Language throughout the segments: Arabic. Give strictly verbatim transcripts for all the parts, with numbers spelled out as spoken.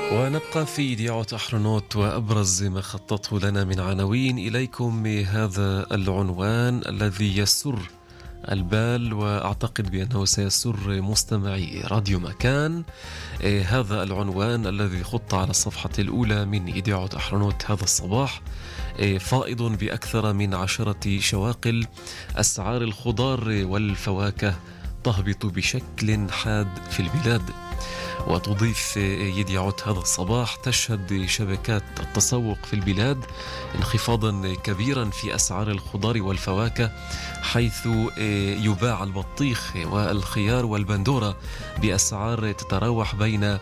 ونبقى في إذاعة أحرنوت وأبرز ما خططه لنا من عناوين إليكم هذا العنوان الذي يسر البال، وأعتقد بأنه سيسر مستمعي راديو مكان. هذا العنوان الذي خط على الصفحة الأولى من إذاعة أحرنوت هذا الصباح: فائض بأكثر من عشرة شواقل، أسعار الخضار والفواكه تهبط بشكل حاد في البلاد. وتضيف يديعوت هذا الصباح: تشهد شبكات التسوق في البلاد انخفاضا كبيرا في أسعار الخضار والفواكه، حيث يباع البطيخ والخيار والبندورة بأسعار تتراوح بين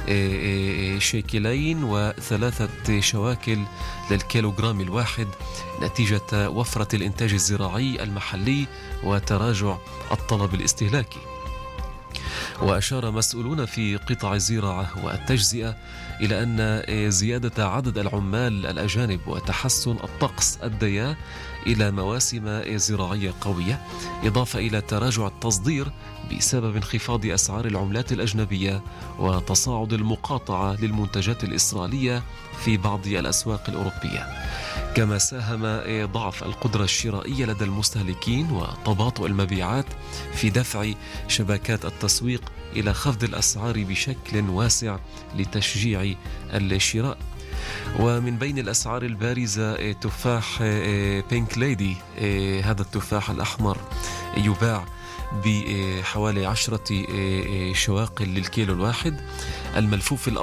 شيكلين وثلاثة شواكل للكيلوغرام الواحد، نتيجة وفرة الإنتاج الزراعي المحلي وتراجع الطلب الاستهلاكي. وأشار مسؤولون في قطاع الزراعة والتجزئة إلى أن زيادة عدد العمال الأجانب وتحسن الطقس أديا إلى مواسم زراعية قوية، إضافة إلى تراجع التصدير بسبب انخفاض أسعار العملات الأجنبية وتصاعد المقاطعة للمنتجات الإسرائيلية في بعض الأسواق الأوروبية. كما ساهم ضعف القدرة الشرائية لدى المستهلكين وتباطؤ المبيعات في دفع شبكات التسويق إلى خفض الأسعار بشكل واسع لتشجيع الشراء. ومن بين الأسعار البارزة تفاح بينك ليدي، هذا التفاح الأحمر يباع بحوالي عشرة شواقل للكيلو الواحد. الملفوف الأبيض